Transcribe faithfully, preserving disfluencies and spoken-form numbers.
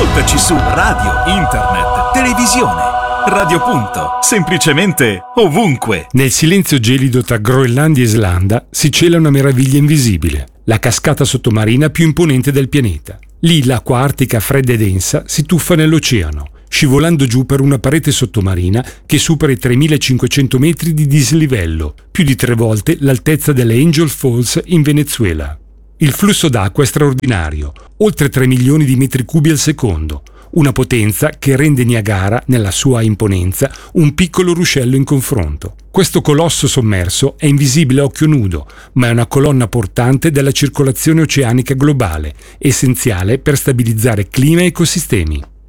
Ascoltaci su radio, internet, televisione. Radio Punto, semplicemente ovunque. Nel silenzio gelido tra Groenlandia e Islanda si cela una meraviglia invisibile, la cascata sottomarina più imponente del pianeta. Lì l'acqua artica fredda e densa si tuffa nell'oceano, scivolando giù per una parete sottomarina che supera i tremilacinquecento metri di dislivello, più di tre volte l'altezza delle Angel Falls in Venezuela. Il flusso d'acqua è straordinario, oltre tre milioni di metri cubi al secondo, una potenza che rende Niagara, nella sua imponenza, un piccolo ruscello in confronto. Questo colosso sommerso è invisibile a occhio nudo, ma è una colonna portante della circolazione oceanica globale, essenziale per stabilizzare clima e ecosistemi.